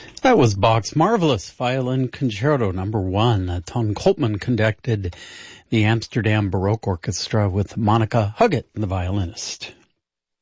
That was Bach's marvelous Violin Concerto number 1. Ton Koopman conducted the Amsterdam Baroque Orchestra with Monica Huggett, the violinist.